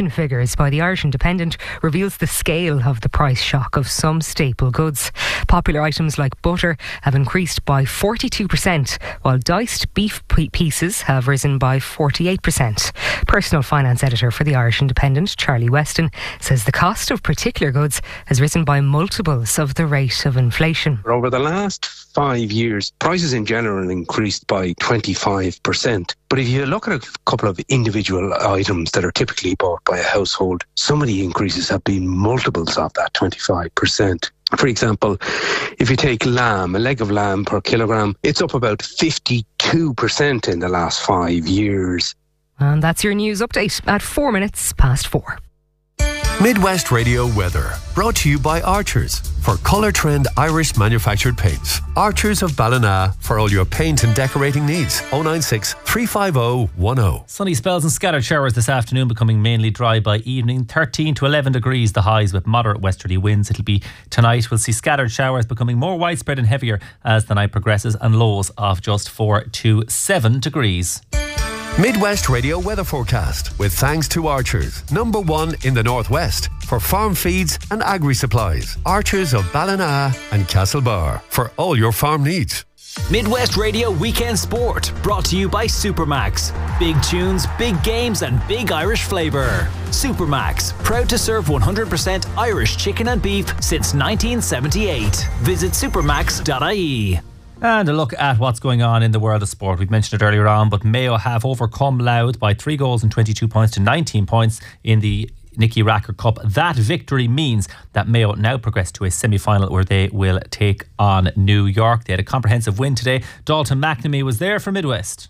inflation figures by the Irish Independent reveals the scale of the price shock of some staple goods. Popular items like butter have increased by 42%, while diced beef pieces have risen by 48%. Personal finance editor for the Irish Independent, Charlie Weston, says the cost of particular goods has risen by multiples of the rate of inflation. Over the last 5 years, prices in general increased by 25%. But if you look at a couple of individual items that are typically bought by a household, some of the increases have been multiples of that 25%. For example, if you take lamb, a leg of lamb per kilogram, it's up about 52% in the last 5 years. And that's your news update at 4 minutes past 4. Midwest Radio weather, brought to you by Archers for Colour Trend Irish manufactured paints. Archers of Ballina for all your paint and decorating needs. 096 350 10. Sunny spells and scattered showers this afternoon, becoming mainly dry by evening. 13 to 11 degrees the highs with moderate westerly winds. It'll be tonight. We'll see scattered showers becoming more widespread and heavier as the night progresses, and lows of just 4 to 7 degrees. Midwest Radio weather forecast with thanks to Archers, #1 in the Northwest for farm feeds and agri supplies. Archers of Ballina and Castlebar for all your farm needs. Midwest Radio Weekend Sport, brought to you by Supermax. Big tunes, big games and big Irish flavour. Supermax, proud to serve 100% Irish chicken and beef since 1978. Visit supermax.ie. And a look at what's going on in the world of sport. We've mentioned it earlier on, but Mayo have overcome Louth by 3 goals and 22 points to 19 points in the Nicky Racker Cup. That victory means that Mayo now progress to a semi-final where they will take on New York. They had a comprehensive win today. Dalton McNamee was there for Midwest.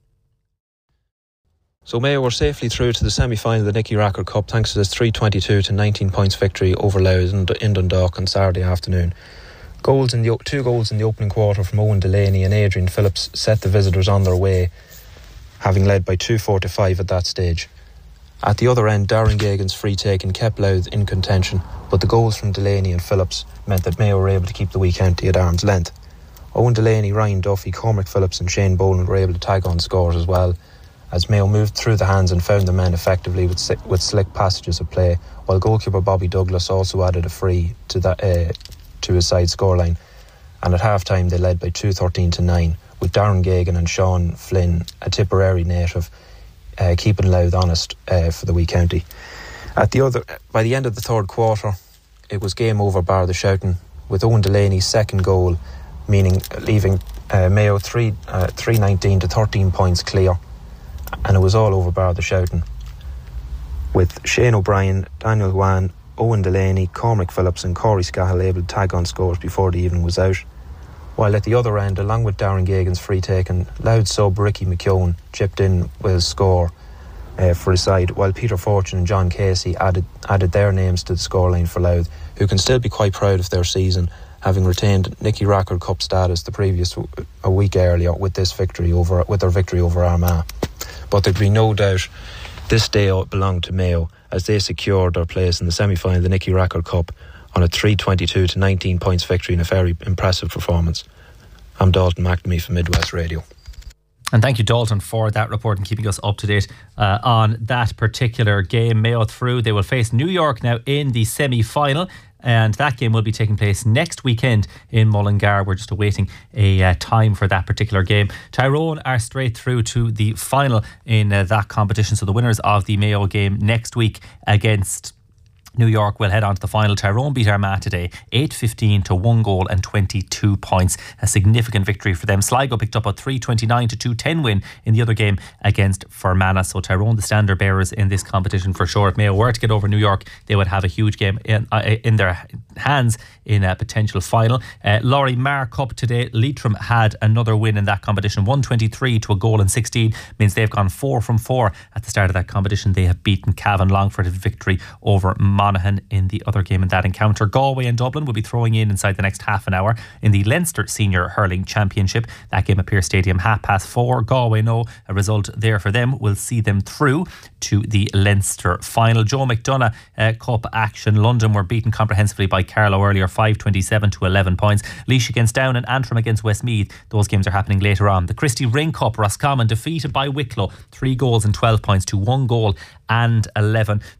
So Mayo were safely through to the semi-final of the Nicky Racker Cup thanks to this 322 to 19 points victory over Louth in Dundalk on Saturday afternoon. 2 goals in the opening quarter from Owen Delaney and Adrian Phillips set the visitors on their way, having led by 2-4 to 5 at that stage. At the other end, Darren Gagan's free taking kept Louth in contention, but the goals from Delaney and Phillips meant that Mayo were able to keep the wee county at arm's length. Owen Delaney, Ryan Duffy, Cormac Phillips and Shane Boland were able to tag on scores as well, as Mayo moved through the hands and found the men effectively with slick passages of play, while goalkeeper Bobby Douglas also added a free to his side scoreline, and at half-time they led by 2-13 to 9, with Darren Gagan and Sean Flynn, a Tipperary native, keeping Louth honest for the wee county. By the end of the third quarter, it was game over bar the shouting, with Owen Delaney's second goal leaving Mayo 3-19 to 13 points clear, and it was all over bar the shouting, with Shane O'Brien, Daniel Hwan, Owen Delaney, Cormac Phillips and Corey Scahill able to tag on scores before the evening was out. While at the other end, along with Darren Gagan's free taken, Louth sub Ricky McKeown chipped in with a score for his side, while Peter Fortune and John Casey added their names to the scoreline for Louth, who can still be quite proud of their season, having retained Nicky Racker Cup status a week earlier with their victory over Armagh. But there'd be no doubt this day belonged to Mayo, as they secured their place in the semi-final of the Nicky Racker Cup on a 322 to 19 points victory in a very impressive performance. I'm Dalton McNamee for Midwest Radio. And thank you, Dalton, for that report and keeping us up to date on that particular game. Mayo through. They will face New York now in the semi-final, and that game will be taking place next weekend in Mullingar. We're just awaiting a time for that particular game. Tyrone are straight through to the final in that competition, so the winners of the Mayo game next week against New York will head on to the final. Tyrone beat Armagh today 8-15 to 1 goal and 22 points. A significant victory for them. Sligo picked up a 3-29 to 2-10 win in the other game against Fermanagh. So Tyrone the standard bearers in this competition for sure. If Mayo were to get over New York, they would have a huge game in their hands in a potential final. Laurie Marr Cup today, Leitrim had another win in that competition, 123 to 1 goal and 16, means they've gone 4 from 4 at the start of that competition. They have beaten Cavan Longford, a victory over Monaghan in the other game in that encounter. Galway and Dublin will be throwing in inside the next half an hour in the Leinster Senior Hurling Championship. That game at Pearse Stadium 4:30. Galway know a result there for them will see them through to the Leinster final. Joe McDonagh Cup action. London were beaten comprehensively by Carlow earlier, 5-27 to 11 points. Laois against Down and Antrim against Westmeath. Those games are happening later on. The Christy Ring Cup, Roscommon defeated by Wicklow 3 goals and 12 points to 1 goal and 11.